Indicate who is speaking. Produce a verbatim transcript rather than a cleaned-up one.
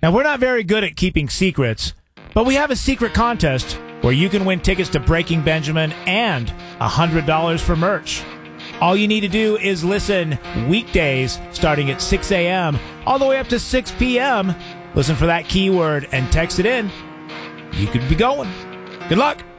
Speaker 1: Now, we're not very good at keeping secrets, but we have a secret contest where you can win tickets to Breaking Benjamin and one hundred dollars for merch. All you need to do is listen weekdays starting at six a.m. all the way up to six p.m. Listen for that keyword and text it in. You could be going. Good luck.